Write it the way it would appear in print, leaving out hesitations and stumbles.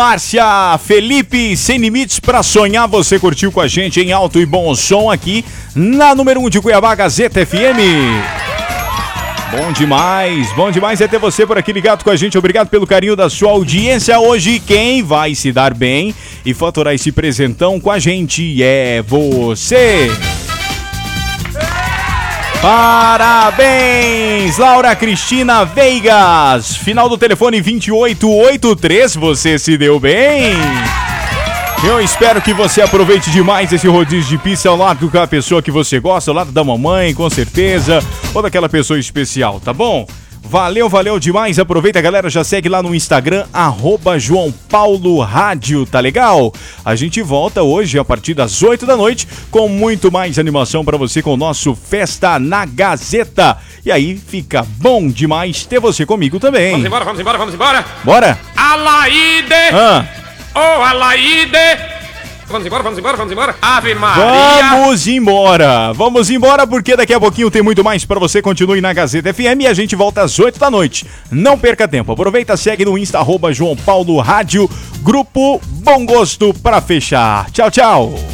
Márcia, Felipe, Sem Limites pra Sonhar, você curtiu com a gente em alto e bom som aqui na número 1 de Cuiabá, Gazeta FM. Bom demais é ter você por aqui ligado com a gente, obrigado pelo carinho da sua audiência. Hoje quem vai se dar bem e faturar esse presentão com a gente é você. Parabéns, Laura Cristina Veigas, final do telefone 2883, você se deu bem? Eu espero que você aproveite demais esse rodízio de pizza ao lado da pessoa que você gosta, ao lado da mamãe, com certeza, ou daquela pessoa especial, tá bom? Valeu demais, aproveita, galera, já segue lá no Instagram, @JoãoPauloRádio, tá legal? A gente volta hoje a partir das 8 da noite com muito mais animação pra você com o nosso Festa na Gazeta. E aí fica bom demais ter você comigo também. Vamos embora. Bora? Alaide! Alaide! Vamos embora. Ave Maria! Vamos embora porque daqui a pouquinho tem muito mais pra você. Continue na Gazeta FM e a gente volta às 8 da noite. Não perca tempo, aproveita, segue no Insta @JoãoPauloRádio, Grupo Bom Gosto pra fechar. Tchau.